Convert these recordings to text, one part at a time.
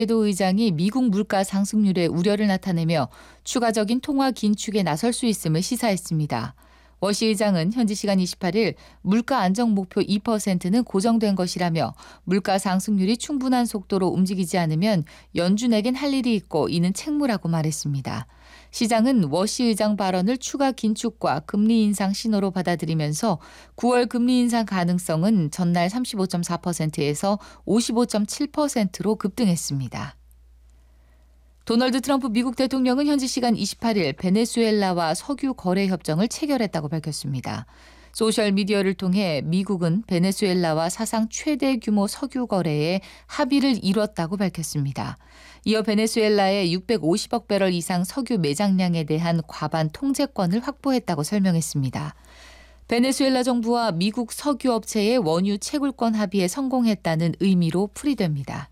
도 의장이 미국 물가 상승률에 우려를 나타내며 추가적인 통화 긴축에 나설 수 있음을 시사했습니다. 워시 의장은 현지 시간 28일 물가 안정 목표 2%는 고정된 것이라며 물가 상승률이 충분한 속도로 움직이지 않으면 연준에겐 할 일이 있고 이는 책무라고 말했습니다. 시장은 워시 의장 발언을 추가 긴축과 금리 인상 신호로 받아들이면서 9월 금리 인상 가능성은 전날 35.4%에서 55.7%로 급등했습니다. 도널드 트럼프 미국 대통령은 현지 시간 28일 베네수엘라와 석유 거래 협정을 체결했다고 밝혔습니다. 소셜미디어를 통해 미국은 베네수엘라와 사상 최대 규모 석유 거래에 합의를 이뤘다고 밝혔습니다. 이어 베네수엘라의 650억 배럴 이상 석유 매장량에 대한 과반 통제권을 확보했다고 설명했습니다. 베네수엘라 정부와 미국 석유업체의 원유 채굴권 합의에 성공했다는 의미로 풀이됩니다.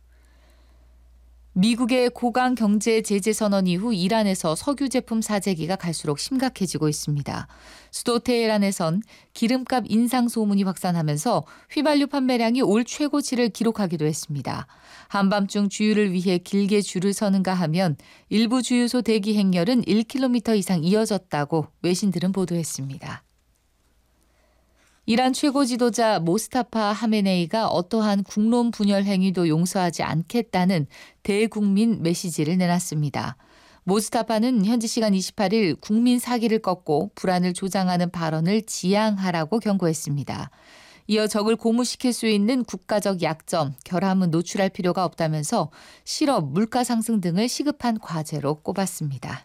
미국의 고강 경제 제재 선언 이후 이란에서 석유 제품 사재기가 갈수록 심각해지고 있습니다. 수도 테헤란에선 기름값 인상 소문이 확산하면서 휘발유 판매량이 올 최고치를 기록하기도 했습니다. 한밤중 주유를 위해 길게 줄을 서는가 하면 일부 주유소 대기 행렬은 1km 이상 이어졌다고 외신들은 보도했습니다. 이란 최고 지도자 모스타파 하메네이가 어떠한 국론 분열 행위도 용서하지 않겠다는 대국민 메시지를 내놨습니다. 모스타파는 현지 시간 28일 국민 사기를 꺾고 불안을 조장하는 발언을 지양하라고 경고했습니다. 이어 적을 고무시킬 수 있는 국가적 약점, 결함은 노출할 필요가 없다면서 실업, 물가 상승 등을 시급한 과제로 꼽았습니다.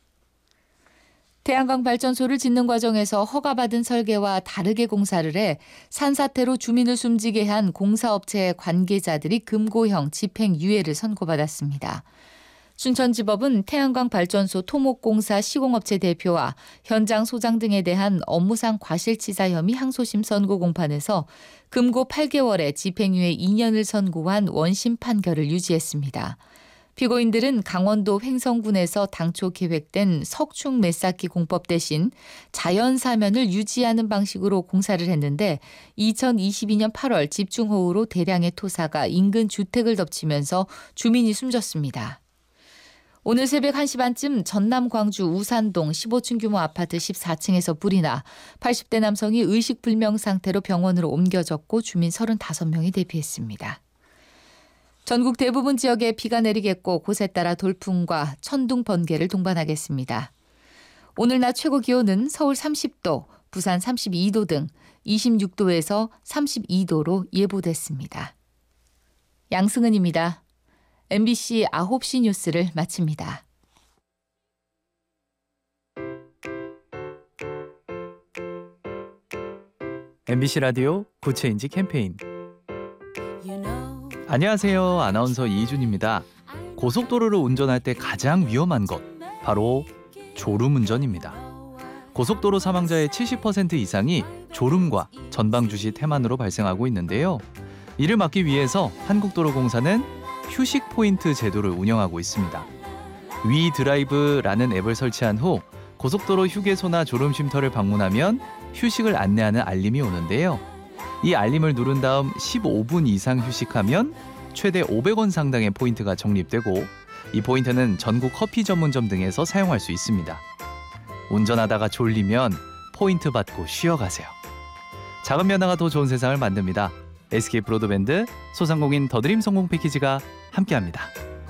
태양광 발전소를 짓는 과정에서 허가받은 설계와 다르게 공사를 해 산사태로 주민을 숨지게 한 공사업체의 관계자들이 금고형 집행유예를 선고받았습니다. 춘천지법은 태양광 발전소 토목공사 시공업체 대표와 현장 소장 등에 대한 업무상 과실치사 혐의 항소심 선고 공판에서 금고 8개월에 집행유예 2년을 선고한 원심 판결을 유지했습니다. 피고인들은 강원도 횡성군에서 당초 계획된 석축 매쌓기 공법 대신 자연사면을 유지하는 방식으로 공사를 했는데 2022년 8월 집중호우로 대량의 토사가 인근 주택을 덮치면서 주민이 숨졌습니다. 오늘 새벽 1시 반쯤 전남 광주 우산동 15층 규모 아파트 14층에서 불이 나 80대 남성이 의식불명 상태로 병원으로 옮겨졌고 주민 35명이 대피했습니다. 전국 대부분 지역에 비가 내리겠고 곳에 따라 돌풍과 천둥, 번개를 동반하겠습니다. 오늘 낮 최고 기온은 서울 30도, 부산 32도 등 26도에서 32도로 예보됐습니다. 양승은입니다. MBC 9시 뉴스를 마칩니다. MBC 라디오 구체인지 캠페인. 안녕하세요. 아나운서 이준입니다. 고속도로를 운전할 때 가장 위험한 것, 바로 졸음운전입니다. 고속도로 사망자의 70% 이상이 졸음과 전방주시 태만으로 발생하고 있는데요. 이를 막기 위해서 한국도로공사는 휴식 포인트 제도를 운영하고 있습니다. 위드라이브라는 앱을 설치한 후 고속도로 휴게소나 졸음쉼터를 방문하면 휴식을 안내하는 알림이 오는데요. 이 알림을 누른 다음 15분 이상 휴식하면 최대 500원 상당의 포인트가 적립되고 이 포인트는 전국 커피 전문점 등에서 사용할 수 있습니다. 운전하다가 졸리면 포인트 받고 쉬어가세요. 작은 변화가 더 좋은 세상을 만듭니다. SK 브로드밴드 소상공인 더드림 성공 패키지가 함께합니다.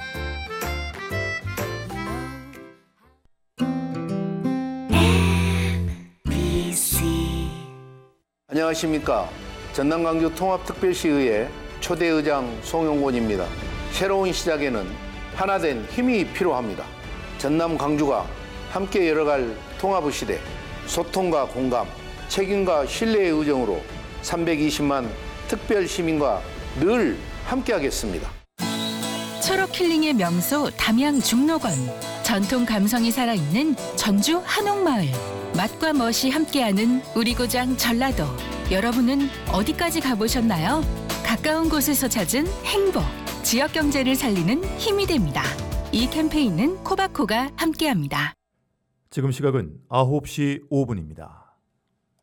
안녕하십니까. 전남 광주 통합특별시의회 초대의장 송용곤입니다. 새로운 시작에는 하나된 힘이 필요합니다. 전남 광주가 함께 열어갈 통합의 시대, 소통과 공감, 책임과 신뢰의 의정으로 320만 특별 시민과 늘 함께하겠습니다. 초록 힐링의 명소 담양 중록원, 전통 감성이 살아있는 전주 한옥마을, 맛과 멋이 함께하는 우리 고장 전라도. 여러분은 어디까지 가보셨나요? 가까운 곳에서 찾은 행복, 지역 경제를 살리는 힘이 됩니다. 이 캠페인은 코바코가 함께합니다. 지금 시각은 9시 5분입니다.